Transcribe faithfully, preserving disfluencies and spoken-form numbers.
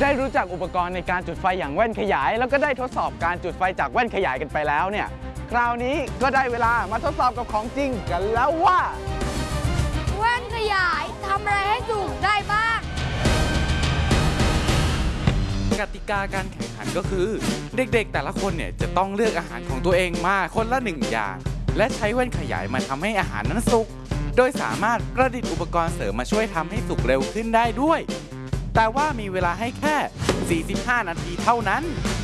ได้รู้จักอุปกรณ์ในการจุดไฟอย่างแว่นขยายแล้วก็ได้ทดสอบการจุดไฟจากแว่นขยายกันไปแล้วเนี่ยคราวนี้ก็ได้เวลามาทดสอบกับของจริงกันแล้วว่าแว่นขยายทำอะไรให้สูงได้บ้างกติกาการแข่งขันก็คือเด็กๆแต่ละคนเนี่ยจะต้องเลือกอาหารของตัวเองมาคนละหนึ่งอย่างและใช้แว่นขยายมาทำให้อาหารนั้นสุกโดยสามารถประดิษฐ์อุปกรณ์เสริมมาช่วยทำให้สุกเร็วขึ้นได้ด้วยแต่ว่ามีเวลาให้แค่ สี่สิบห้า นาทีเท่านั้น